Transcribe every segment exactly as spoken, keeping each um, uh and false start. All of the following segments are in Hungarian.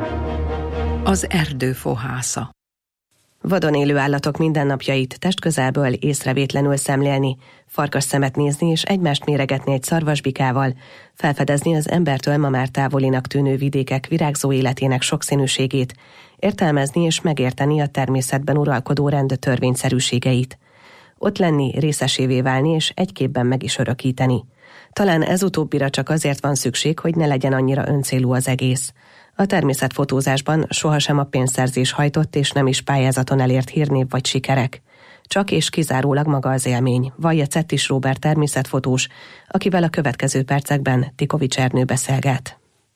Az erdő fohásza. Vadon élő állatok mindennapjait testközelből észrevétlenül szemlélni, farkasszemet nézni és egymást méregetni egy szarvasbikával, felfedezni az embertől ma már távolinak tűnő vidékek virágzó életének sokszínűségét, értelmezni és megérteni a természetben uralkodó rend törvényszerűségeit. Ott lenni, részesévé válni és egy képben meg is örökíteni. Talán ez utóbbira csak azért van szükség, hogy ne legyen annyira öncélú az egész. A természetfotózásban sohasem a pénzszerzés hajtott és nem is pályázaton elért hírnév vagy sikerek. Csak és kizárólag maga az élmény, vallja Cettis Róbert természetfotós, akivel a következő percekben Tikovics Ernő beszélget.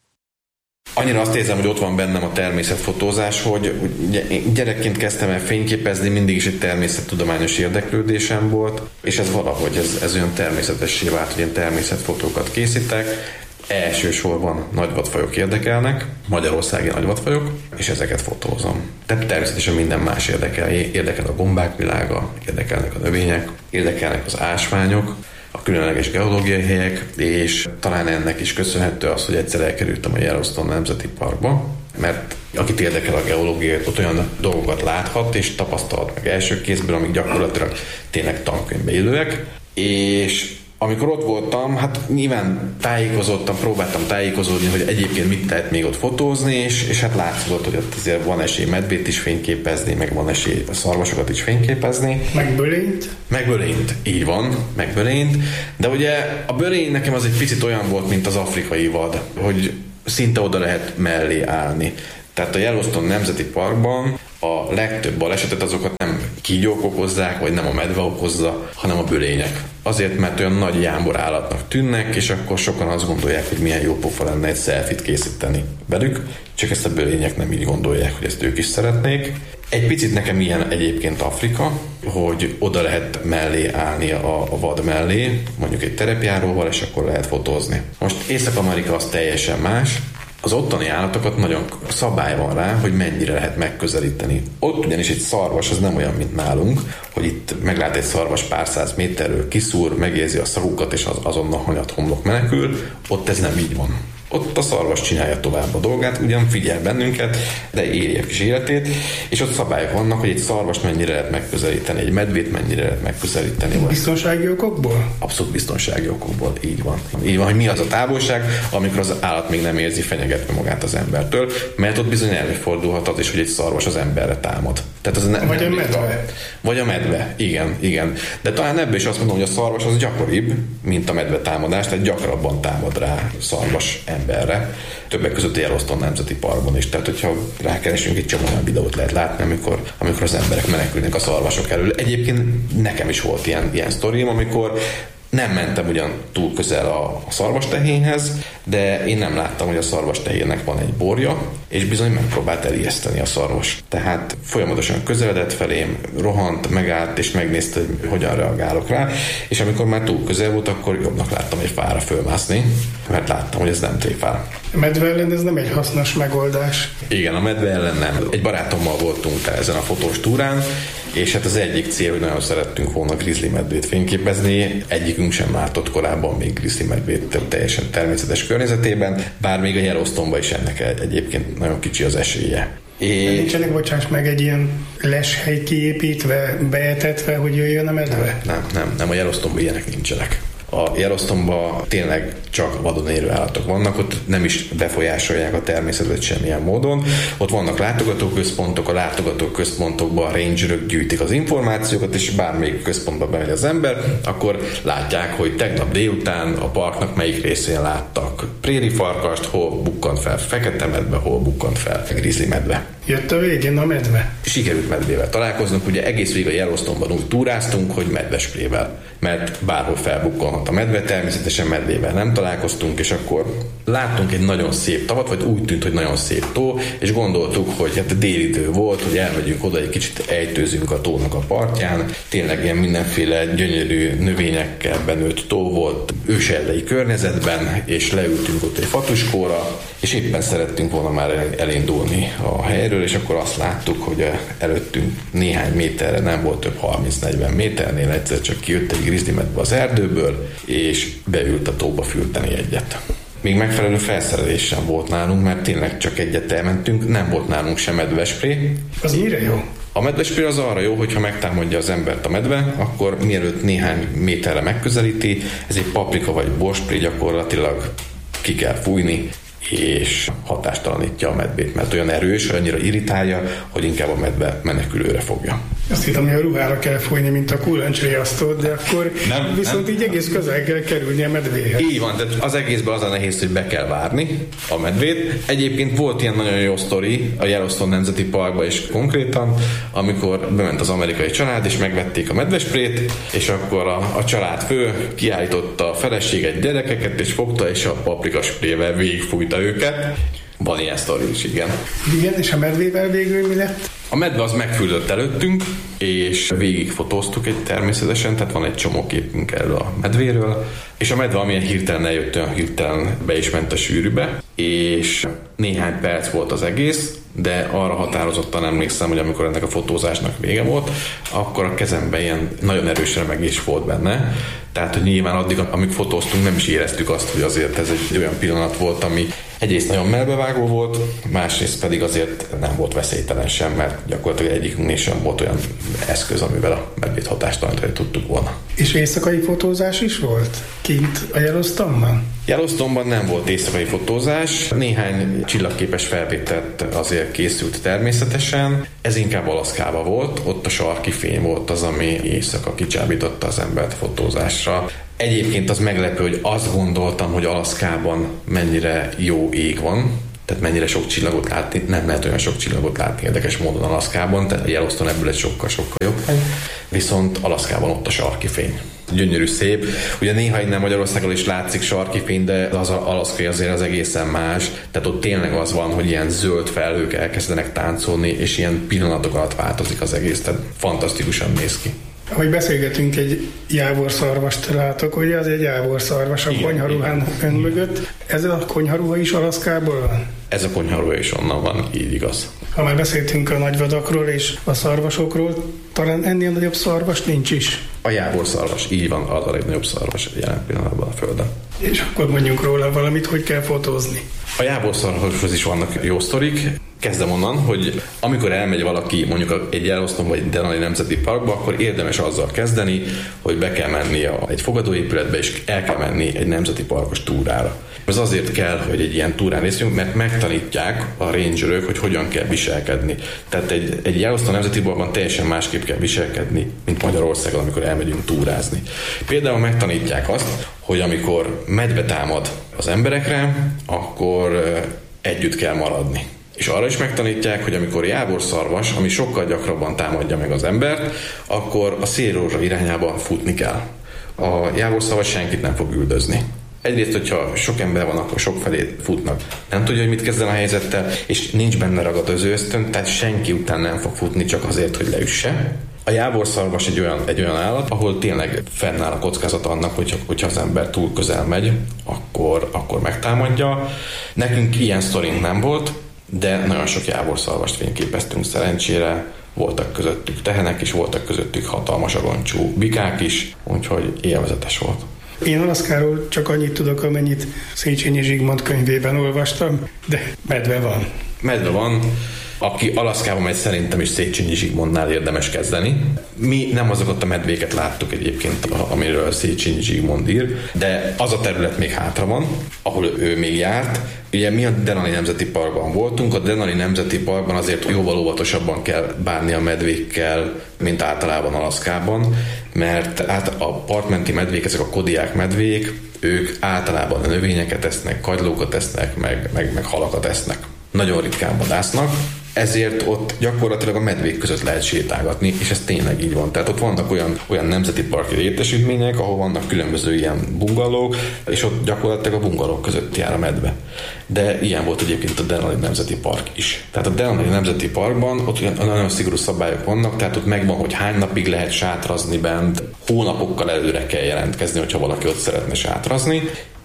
Annyira azt érzem, hogy ott van bennem a természetfotózás, hogy gyerekként kezdtem el fényképezni, mindig is egy természettudományos érdeklődésem volt, és ez valahogy ez, ez olyan természetessé vált, hogy én természetfotókat készítek. Elsősorban nagyvadfajok érdekelnek, magyarországi nagyvadfajok, és ezeket fotózom. Tehát természetesen minden más érdekel. Érdekel a gombák világa, érdekelnek a növények, érdekelnek az ásványok, a különleges geológiai helyek, és talán ennek is köszönhető az, hogy egyszer elkerültem a Yellowstone Nemzeti Parkba, mert akit érdekel a geológia, ott olyan dolgokat láthat és tapasztalhat meg első kézből, amik gyakorlatilag tényleg tankönyvbe illőek, és amikor ott voltam, hát nyilván tájékozottam, próbáltam tájékozódni, hogy egyébként mit lehet még ott fotózni, és, és hát látszott, hogy ott azért van esély medvét is fényképezni, meg van esély a szarvasokat is fényképezni. Meg bölényt? Meg bölényt, így van, meg bölényt. De ugye a bölény nekem az egy picit olyan volt, mint az afrikai vad, hogy szinte oda lehet mellé állni. Tehát a Yellowstone Nemzeti Parkban a legtöbb balesetet azokat nem kígyók okozzák, vagy nem a medve okozza, hanem a bölények. Azért, mert olyan nagy jámbor állatnak tűnnek, és akkor sokan azt gondolják, hogy milyen jó pofa lenne egy selfit készíteni velük, csak ezt a bölények nem így gondolják, hogy ezt ők is szeretnék. Egy picit nekem ilyen egyébként Afrika, hogy oda lehet mellé állni a, a vad mellé, mondjuk egy terepjáróval, és akkor lehet fotózni. Most Észak-Amerika az teljesen más. Az ottani állatokat nagyon szabály van rá, hogy mennyire lehet megközelíteni. Ott ugyanis egy szarvas, az nem olyan, mint nálunk, hogy itt meglát egy szarvas pár száz méterről, kiszúr, megérzi a szagukat, és az azonnal hanyat homlok menekül. Ott ez nem így van. Ott a szarvas csinálja tovább a dolgát, ugyan figyel bennünket, de éli a kis életét, és ott szabályok vannak, hogy egy szarvast mennyire lehet megközelíteni, egy medvét mennyire lehet megközelíteni. Biztonsági okokból? Abszolút biztonsági okokból, így van. Így van, hogy mi az a távolság, amikor az állat még nem érzi fenyegetve magát az embertől, mert ott bizony előfordulhat az is, hogy egy szarvas az emberre támad. Tehát az nem, Vagy nem a medve. Vagy a medve, igen, igen. De talán ebből is azt mondom, hogy a szarvas az gyakoribb, mint a medve támadás, tehát gyakrabban támad rá szarvas emberre. Többek között a Yellowstone Nemzeti Parkban is. Tehát, hogyha rákeresünk, egy csomó olyan videót lehet látni, amikor, amikor az emberek menekülnek a szarvasok elől. Egyébként nekem is volt ilyen, ilyen sztorim, amikor nem mentem ugyan túl közel a, a szarvastehényhez, de én nem láttam, hogy a szarvastehénynek van egy borja, és bizony megpróbált elijeszteni a szarvas. Tehát folyamatosan közeledett felém, rohant, megállt, és megnézte, hogy hogyan reagálok rá, és amikor már túl közel volt, akkor jobbnak láttam egy fára fölmászni, mert láttam, hogy ez nem tréfál. A medve ellen ez nem egy hasznos megoldás. Igen, a medve ellen nem. Egy barátommal voltunk ezen a fotós túrán, és hát az egyik cél, hogy nagyon szerettünk volna grizzly medvét fényképezni. Egyikünk sem látott korábban még grizzly medvét teljesen természetes környezetében, bár még a Yellowstone-ban is ennek egyébként nagyon kicsi az esélye. É... Nincsenek, bocsáss meg, egy ilyen leshely kiépítve, beetetve, hogy jöjjön a medve? Nem, nem, nem, a Yellowstone-ban ilyenek nincsenek. A Yellowstone-ban tényleg csak vadon élő állatok vannak, ott nem is befolyásolják a természetet semmilyen módon. Ott vannak látogatóközpontok, a látogatóközpontokban a rangerök gyűjtik az információkat, és bármelyik központba bemegy az ember, akkor látják, hogy tegnap délután a parknak melyik részén láttak préri farkast, hol bukkant fel fekete medve, hol bukkant fel grizzly medve. Jött a végén a medve? Sikerült medvével találkoznunk, ugye egész végig a Yellowstone-ban úgy túráztunk, hogy medvesprével, mert bárhol felbukkanhat a medve, természetesen medvével nem találkoztunk, és akkor láttunk egy nagyon szép tavat, vagy úgy tűnt, hogy nagyon szép tó, és gondoltuk, hogy hát délidő volt, hogy elmegyünk oda, egy kicsit ejtőzünk a tónak a partján, tényleg ilyen mindenféle gyönyörű növényekkel benőtt tó volt, őserdei környezetben, és leültünk ott egy fatuskóra, és éppen szerettünk volna már elindulni a helyről, és akkor azt láttuk, hogy előttünk néhány méterre, nem volt több harminc-negyven méternél, egyszer csak kijött egy grizzly medve az erdőből, és beült a tóba fürteni egyet. még megfelelő felszerelés sem volt nálunk, mert tényleg csak egyet elmentünk, nem volt nálunk sem medvespré. Az mire jó? A medvespré az arra jó, hogyha megtámadja az embert a medve, akkor mielőtt néhány méterre megközelíti, ez egy paprika vagy borspré, gyakorlatilag ki kell fújni, és hatástalanítja a medvét, mert olyan erős, annyira irritálja, hogy inkább a medve menekülőre fogja. Azt hittem, hogy a ruhára kell fújni, mint a kullancsriasztót, de akkor nem, viszont nem. Így egész közel kell kerülni a medvéhez. Így van, tehát az egészben az a nehéz, hogy be kell várni a medvét. Egyébként volt ilyen nagyon jó sztori a Yellowstone Nemzeti Parkban is konkrétan, amikor bement az amerikai család, és megvették a medvesprét, és akkor a, a család fő kiállította a feleséget, gyerekeket, és fogta, és a paprikasprével végigfújta őket. Van ilyen sztori is, igen. Igen, és a medvével végül mi lett? A medve az megfürdött előttünk, és végigfotóztuk egy természetesen, tehát van egy csomó képünk erről a medvéről, és a medve amilyen hirtelen eljött, olyan hirtelen be is ment a sűrűbe, és néhány perc volt az egész, de arra határozottan emlékszem, hogy amikor ennek a fotózásnak vége volt, akkor a kezemben ilyen nagyon erős remegés volt benne, tehát hogy nyilván addig, amíg fotóztunk, nem is éreztük azt, hogy azért ez egy olyan pillanat volt, ami egyrészt nagyon melbevágó volt, másrészt pedig azért nem volt veszélytelen sem, mert gyakorlatilag egyikünknél sem volt olyan eszköz, amivel a medvét hatástalanítani tudtuk volna. És éjszakai fotózás is volt kint a Yellowstone-ban? Yellowstone-ban nem volt éjszakai fotózás, néhány csillagképes felvételt azért készült természetesen, ez inkább Alaszkában volt, ott a sarki fény volt az, ami éjszaka kicsábította az embert fotózásra. Egyébként az meglepő, hogy azt gondoltam, hogy Alaszkában mennyire jó ég van, tehát mennyire sok csillagot látni, nem lehet olyan sok csillagot látni érdekes módon Alaszkában, tehát Yellowstone ebből egy sokkal-sokkal jobb hely, viszont Alaszkában ott a sarki fény. Gyönyörű, szép. Ugye néha innen Magyarországon is látszik sarki fény, de az alaszkai azért az egészen más. Tehát ott tényleg az van, hogy ilyen zöld felhők elkezdenek táncolni, és ilyen pillanatok alatt változik az egész, tehát fantasztikusan néz ki. Ahogy beszélgetünk, egy jávorszarvast látok, ugye az egy jávorszarvas a konyharuhán ön mögött. Ez a konyharuha is Alaszkából van? Ez a konyharuha is onnan van, így igaz. Ha már beszéltünk a nagyvadakról és a szarvasokról, talán ennél nagyobb szarvas nincs is. A jávorszarvas, így van, az a legnagyobb szarvas jelen pillanatban a Földön. És akkor mondjunk róla valamit, hogy kell fotózni. A jávorszarvashoz is vannak jó sztorik. Kezdem onnan, hogy amikor elmegy valaki mondjuk egy Yellowstone vagy Denali Nemzeti Parkba, akkor érdemes azzal kezdeni, hogy be kell menni egy fogadóépületbe, és el kell menni egy nemzeti parkos túrára. Ez azért kell, hogy egy ilyen túrán részünk, mert megtanítják a rangerök, hogy hogyan kell viselkedni. Tehát egy, egy Yellowstone Nemzeti Parkban teljesen másképp kell viselkedni, mint Magyarországon, amikor elmegyünk túrázni. Például megtanítják azt, hogy amikor medve támad az emberekre, akkor együtt kell maradni. És arra is megtanítják, hogy amikor jávorszarvas, ami sokkal gyakrabban támadja meg az embert, akkor a szélrózsa irányába futni kell. A jávorszarvas senkit nem fog üldözni. Egyrészt, hogyha sok ember van, akkor sok felé futnak. Nem tudja, hogy mit kezden a helyzettel, és nincs benne ragadozó ösztön, tehát senki után nem fog futni csak azért, hogy leüsse. A jávorszarvas egy olyan, egy olyan állat, ahol tényleg fennáll a kockázat annak, hogyha, hogyha az ember túl közel megy, akkor, akkor megtámadja. Nekünk ilyen sztorink nem volt, de nagyon sok jávorszarvast fényképeztünk szerencsére. Voltak közöttük tehenek is, voltak közöttük hatalmas aroncsú bikák is, úgyhogy élvezetes volt. Én Alaszkáról csak annyit tudok, amennyit Széchenyi Zsigmond könyvében olvastam, de medve van. Medve van. Aki Alaszkába megy, szerintem is Széchenyi Zsigmondnál érdemes kezdeni. Mi nem azokat a medvéket láttuk egyébként, amiről Széchenyi Zsigmond ír, de az a terület még hátra van, ahol ő még járt. Ugye mi a Denali Nemzeti Parkban voltunk, a Denali Nemzeti Parkban azért jóval óvatosabban kell bánni a medvékkel, mint általában Alaszkában, mert át a partmenti medvék, ezek a kodiák medvék, ők általában a növényeket esznek, kagylókat esznek, meg, meg, meg halakat esznek. Nagyon ritkán vadásznak, ezért ott gyakorlatilag a medvék között lehet sétálgatni, és ez tényleg így van. Tehát ott vannak olyan, olyan nemzeti parki létesítmények, ahol vannak különböző ilyen bungalók, és ott gyakorlatilag a bungalók között jár a medve. De ilyen volt egyébként a Denali Nemzeti Park is. Tehát a Denali Nemzeti Parkban ott nagyon szigorú szabályok vannak, tehát ott megvan, hogy hány napig lehet sátrazni bent, hónapokkal előre kell jelentkezni, hogyha valaki ott szeretne sátrazni,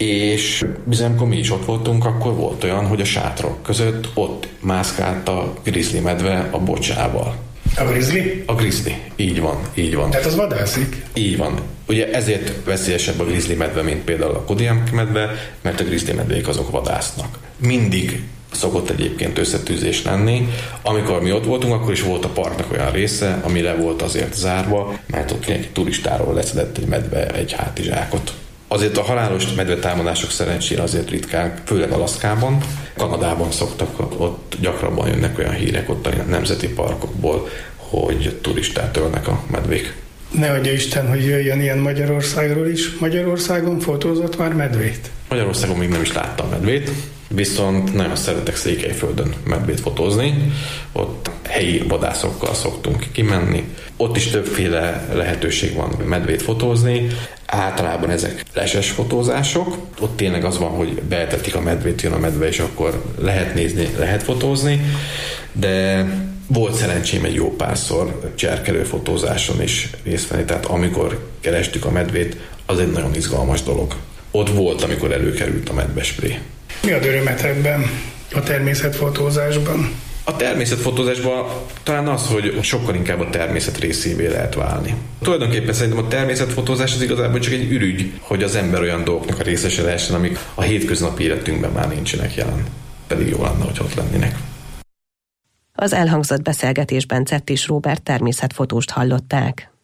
és bizony, amikor mi is ott voltunk, akkor volt olyan, hogy a sátrok között ott mászkált a grizzly medve a bocsával. A grizzly? A grizzly, így van, így van. Tehát az vadászik? Így van. Ugye ezért veszélyesebb a grizzly medve, mint például a Kodiak medve, mert a grizzly medvék azok vadásznak. Mindig szokott egyébként összetűzés lenni. Amikor mi ott voltunk, akkor is volt a parknak olyan része, ami le volt azért zárva, mert ott egy turistáról leszedett egy medve egy hátizsákot. Azért a halálos medvetámadások szerencsére azért ritkák, főleg Alaszkában. Kanadában szoktak, ott gyakrabban jönnek olyan hírek ott a nemzeti parkokból, hogy turistát ölnek a medvék. Ne adja Isten, hogy jöjjön ilyen Magyarországról is. Magyarországon fotózott már medvét? Magyarországon még nem is láttam medvét, viszont nagyon szeretek Székelyföldön medvét fotózni. Ott helyi vadászokkal szoktunk kimenni. Ott is többféle lehetőség van medvét fotózni. Általában ezek leses fotózások. Ott tényleg az van, hogy beetetik a medvét, jön a medve, és akkor lehet nézni, lehet fotózni. De volt szerencsém egy jó párszor cserkelő fotózáson is részt venni, tehát amikor kerestük a medvét, az egy nagyon izgalmas dolog. Ott volt, amikor előkerült a medvespré. Mi a örömet ebben a természetfotózásban? A természetfotózásban talán az, hogy sokkal inkább a természet részévé lehet válni. Tulajdonképpen szerintem a természetfotózás az igazából csak egy ürügy, hogy az ember olyan dolgoknak a részese lehessen, amik a hétköznapi életünkben már nincsenek jelen. Pedig jó lenne, hogy ott lennének. Az elhangzott beszélgetésben Cettis Róbert természetfotóst hallották.